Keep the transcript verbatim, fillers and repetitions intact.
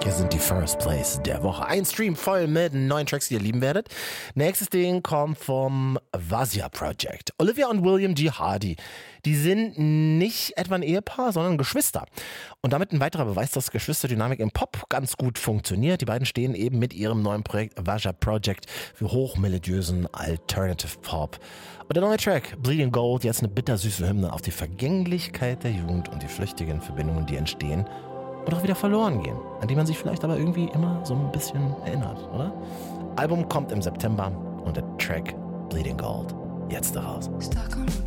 Hier sind die First Place der Woche. Ein Stream voll mit neuen Tracks, die ihr lieben werdet. Nächstes Ding kommt vom Vazia Project. Olivia und William G. Hardy. Die sind nicht etwa ein Ehepaar, sondern Geschwister. Und damit ein weiterer Beweis, dass Geschwisterdynamik im Pop ganz gut funktioniert. Die beiden stehen eben mit ihrem neuen Projekt Vazia Project für hochmelodiösen Alternative Pop. Und der neue Track Bleeding Gold, jetzt eine bittersüße Hymne auf die Vergänglichkeit der Jugend und die flüchtigen Verbindungen, die entstehen oder auch wieder verloren gehen, an die man sich vielleicht aber irgendwie immer so ein bisschen erinnert, oder? Album kommt im September und der Track Bleeding Gold jetzt daraus. Stuck on